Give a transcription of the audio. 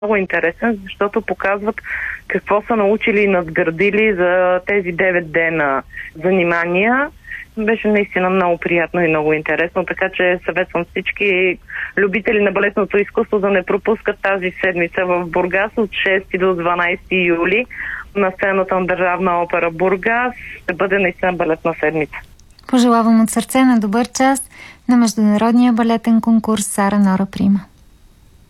много интересен, защото показват какво са научили и надградили за тези 9 дена занимания. Беше наистина много приятно и много интересно, така че съветвам всички любители на балетното изкуство да не пропускат тази седмица в Бургас от 6 до 12 юли на сцената на Държавна опера Бургас. Ще бъде наистина балетна седмица. Пожелавам от сърце на добър час на Международния балетен конкурс Сара Нора Прима.